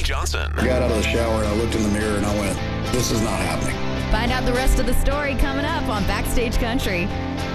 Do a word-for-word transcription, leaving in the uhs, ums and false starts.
Johnson. I got out of the shower and I looked in the mirror and I went, this is not happening. Find out the rest of the story coming up on Backstage Country.